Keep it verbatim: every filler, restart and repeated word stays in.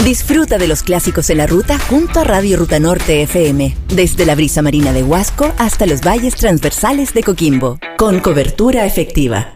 Disfruta de los clásicos en la ruta junto a Radio Ruta Norte F M, desde la brisa marina de Huasco hasta los valles transversales de Coquimbo, con cobertura efectiva.